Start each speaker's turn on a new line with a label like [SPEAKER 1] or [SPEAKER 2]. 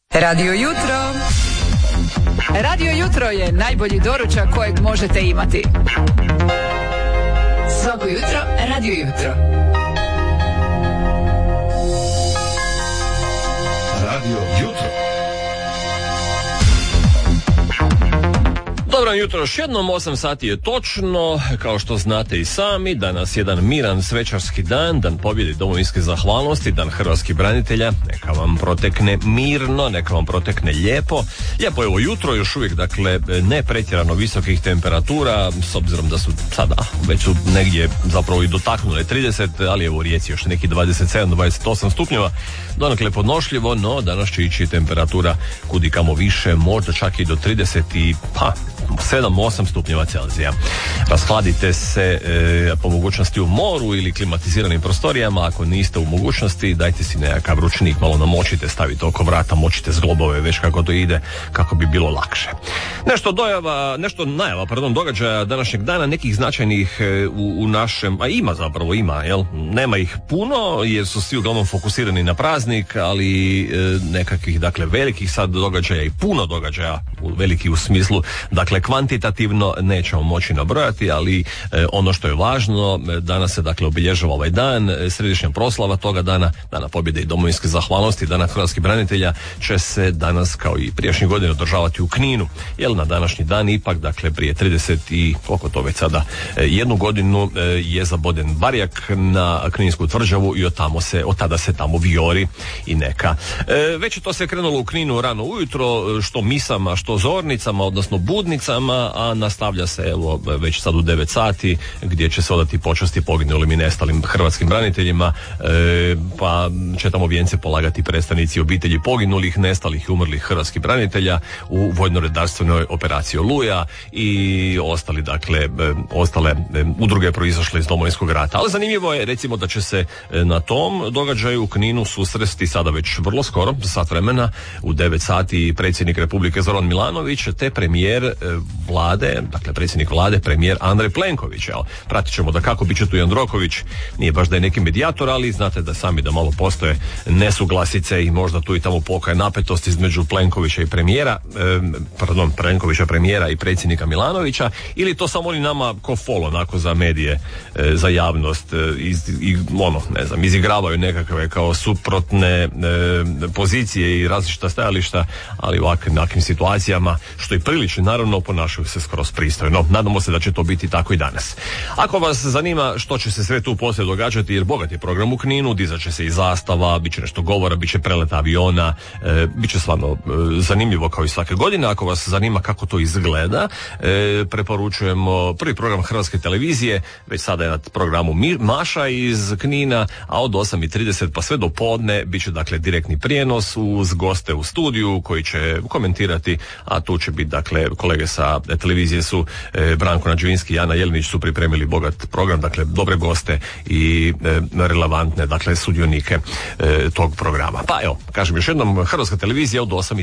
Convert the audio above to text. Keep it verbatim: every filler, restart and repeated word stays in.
[SPEAKER 1] Radio Jutro. Radio Jutro je najbolji doručak kojeg možete imati. Svako jutro Radio Jutro.
[SPEAKER 2] Radio Jutro.
[SPEAKER 3] Dobro jutro, još jednom osam sati je točno, kao što znate i sami, danas jedan miran svečarski dan, dan pobjede domovinske zahvalnosti, dan hrvatskih branitelja, neka vam protekne mirno, neka vam protekne lijepo. Lijepo je ovo jutro, još uvijek, dakle, ne pretjerano visokih temperatura, s obzirom da su sada već su negdje zapravo i dotaknule trideset, ali evo u Rijeci još neki dvadeset sedam do dvadeset osam stupnjeva, donekle podnošljivo, no danas će ići temperatura kudikamo više, možda čak i do trideset i pa sedam osam stupnjeva Celzija. Rashladite se e, po mogućnosti u moru ili klimatiziranim prostorijama. Ako niste u mogućnosti, dajte si nekakav ručnik, malo namočite, stavite oko vrata, močite zglobove, već kako to ide, kako bi bilo lakše. Nešto dojava, nešto najava, pardon, događaja današnjeg dana, nekih značajnih e, u, u našem, a ima zapravo, ima, jel? Nema ih puno, jer su svi uglavnom fokusirani na praznik, ali e, nekakvih, dakle, velikih sad događaja i puno događaja, veliki u smislu, dakle, kvantitativno nećemo moći nabrojati, ali e, ono što je važno, danas se dakle obilježava ovaj dan, središnja proslava toga dana, dana pobjede i domovinske zahvalnosti, dana hrvatskih branitelja, će se danas kao i prijašnjih godina održavati u Kninu, jer na današnji dan ipak, dakle, prije trideset i koliko to već sada, e, jednu godinu e, je zaboden barjak na Kninsku tvrđavu i od tamo se, od tada se tamo vijori i neka. E, već je to se krenulo u Kninu rano ujutro, što misama, što zornicama, odnosno budnicama, a nastavlja se evo već sad u devet sati, gdje će se odati počasti poginulim i nestalim hrvatskim braniteljima, e, pa će tamo vijence polagati predstavnici obitelji poginulih, nestalih i umrlih hrvatskih branitelja u vojno-redarstvenoj operaciji Oluja i ostali, dakle, e, ostale e, udruge proizašle iz Domovinskog rata. Ali zanimljivo je, recimo, da će se e, na tom događaju u Kninu susresti sada već vrlo skoro, za sat vremena, u devet sati predsjednik Republike Zoran Milanović, te premijer e, vlade, dakle predsjednik vlade, premijer Andrej Plenković. Evo, pratit ćemo da kako bit će tu Jandroković, nije baš da je neki medijator, ali znate da sami da malo postoje nesuglasice i možda tu i tamo pokaje napetost između Plenkovića i premijera, eh, pardon, Plenkovića premijera i predsjednika Milanovića, ili to samo oni nama ko fol onako za medije, eh, za javnost, eh, iz, i, ono, ne znam, izigravaju nekakve kao suprotne eh, pozicije i različita stajališta, ali u ovakvim situacijama, što i priliči, naravno, ponašaju se skroz pristojno. Nadamo se da će to biti tako i danas. Ako vas zanima što će se sve tu poslije događati, jer bogat je program u Kninu, dizat će se i zastava, bit će nešto govora, bit će prelet aviona, e, bit će stvarno e, zanimljivo kao i svake godine. Ako vas zanima kako to izgleda, e, preporučujemo prvi program Hrvatske televizije, već sada je na programu Maša iz Knina, a od osam i trideset pa sve do podne bit će, dakle, direktni prijenos uz goste u studiju koji će komentirati, a tu će biti, dakle, kolege sa televizije su e, Branko Nađuinski i Ana Jelinić su pripremili bogat program, dakle dobre goste i e, relevantne, dakle, sudionike e, tog programa. Pa evo, kažem još jednom, Hrvatska televizija od osam